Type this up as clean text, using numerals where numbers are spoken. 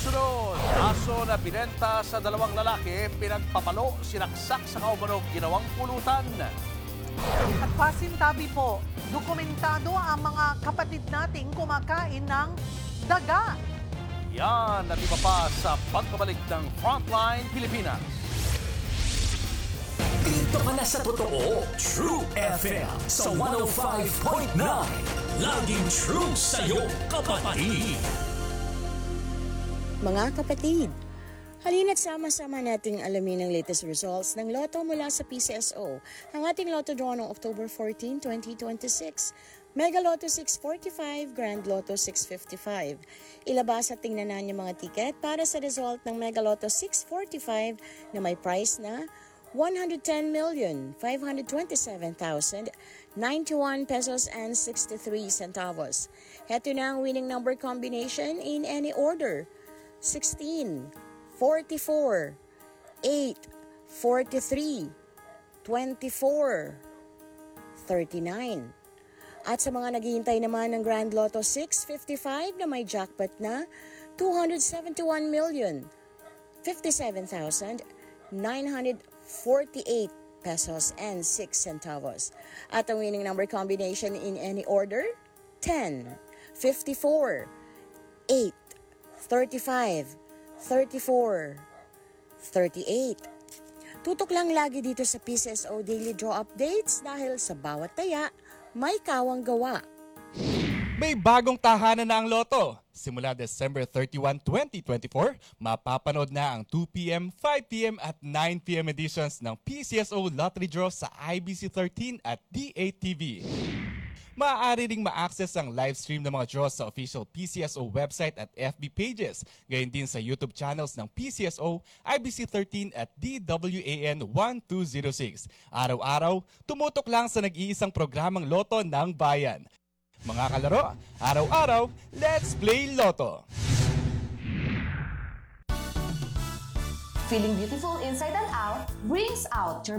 Susunod, aso na binenta sa dalawang lalaki, pinagpapalo, sinaksak sa kaumanog ginawang pulutan. At pasintabi po, dokumentado ang mga kapatid nating kumakain ng daga. Yan at iba pa sa pagbabalik ng Frontline Pilipinas. Dito ka na sa totoo, True FM sa 105.9. Laging true sa'yo, kapatid. Mga kapatid, halina't sama-sama nating alamin ang latest results ng Lotto mula sa PCSO. Ang ating Lotto draw noong October 14, 2026. Mega Lotto 645, Grand Lotto 655. Ilabas at tingnan na yung mga ticket para sa result ng Mega Lotto 645 na may price na 110,527,091 pesos and 63 centavos. Heto na ang winning number combination in any order. 16, 44, 8, 43, 24, 39. At sa mga naghihintay naman ng Grand Lotto 655 na may jackpot na 271,057,948 pesos and 6 centavos. At ang winning number combination in any order, 10, 54, 8, 35, 34, 38. Tutok lang lagi dito sa PCSO Daily Draw Updates dahil sa bawat taya, may kawang gawa. May bagong tahanan na ang Lotto. Simula December 31, 2024, mapapanood na ang 2 p.m., 5 p.m. at 9 p.m. editions ng PCSO Lottery Draw sa IBC 13 at DATV. Maaari ring ma-access ang live stream ng mga draws sa official PCSO website at FB pages, gayon din sa YouTube channels ng PCSO, IBC 13 at DWAN 1206. Araw-araw, tumutok lang sa nag-iisang programang Lotto ng Bayan. Mga kalaro, araw-araw, let's play Lotto! Feeling beautiful inside and out brings out your